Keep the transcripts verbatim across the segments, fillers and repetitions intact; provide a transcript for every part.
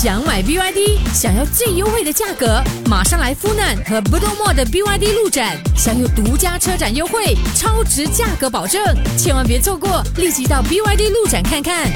想买 B Y D， 想要最优惠的价格，马上来富难和 Bedok Mall 的 B Y D 路展，享有独家车展优惠，超值价格保证，千万别错过，立即到 B Y D 路展看看。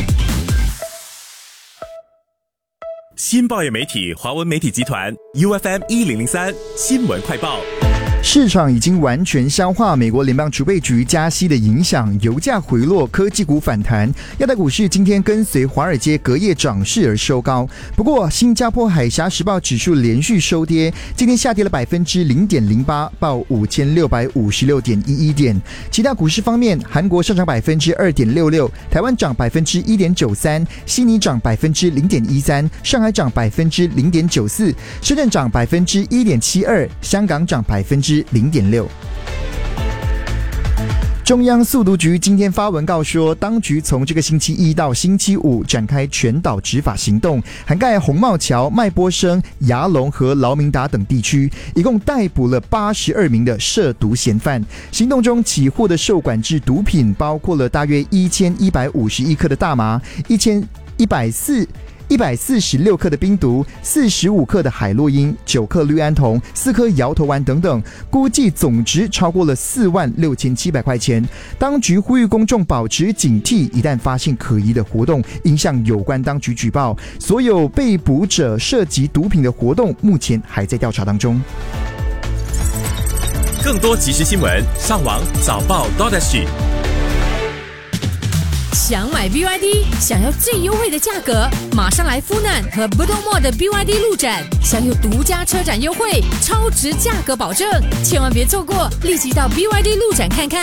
新报业媒体华文媒体集团 U F M 一零零三新闻快报。 市场已经完全消化美国联邦储备局加息的影响，油价回落，科技股反弹。亚太股市今天跟随华尔街隔夜涨势而收高。不过，新加坡海峡时报指数连续收跌，今天下跌了百分之零点零八，报五千六百五十六点一一点。其他股市方面，韩国上涨百分之二点六六，台湾涨百分之一点九三，悉尼涨百分之零点一三，上海涨百分之零点九四，深圳涨百分之一点七二，香港涨百分之零点六。中央速读局今天发文告说，当局从这个星期一到星期五展开全岛执法行动，涵盖红帽桥、麦波生、牙龙和劳明达等地区，一共逮捕了八十二名的涉毒嫌犯。行动中起获的受管制毒品包括了大约一千一百五十一克的大麻、一千一百四。一百四十六克的冰毒，四十五克的海洛因，九克氯胺酮，四颗摇头丸等等，估计总值超过了四万六千七百块钱。当局呼吁公众保持警惕，一旦发现可疑的活动，应向有关当局举报。所有被捕者涉及毒品的活动，目前还在调查当中。 更多即时新闻，上网早报 .sg。 想买 B Y D， 想要最优惠的价格，马上来富难和 Bedok Mall 的 B Y D 路展，享有独家车展优惠，超值价格保证，千万别错过，立即到 B Y D 路展看看。